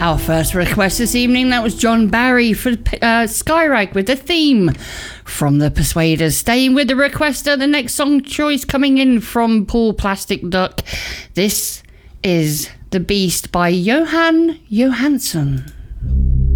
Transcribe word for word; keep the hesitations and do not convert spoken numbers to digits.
Our first request this evening, that was John Barry for uh, Skyrag with the theme from the Persuaders. Staying with the requester, the next song choice coming in from Paul Plastic Duck. This is The Beast by Johan Johansson.